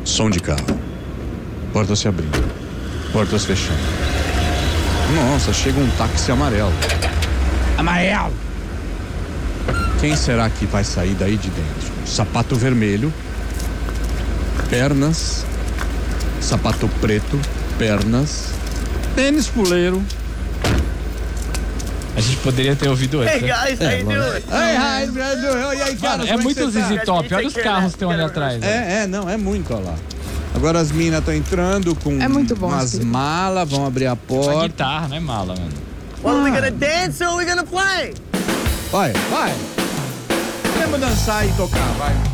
Som de carro. Portas se abrindo. Portas fechando. Nossa, chega um táxi amarelo. Amarelo! Quem será que vai sair daí de dentro? Sapato vermelho. Pernas. Sapato preto. Pernas. Tênis puleiro. A gente poderia ter ouvido antes. Hey guys, how you doing? E aí, cara, Mano, é muito ZZ Top. Olha os carros que estão ali atrás. Não, é muito, olha lá. Agora as minas estão entrando com É muito bom, umas filho. malas, vão abrir a Uma porta. guitarra, não é mala, mano. Well, are we gonna dance or are we gonna play? Vai. Vamos dançar e tocar, vai.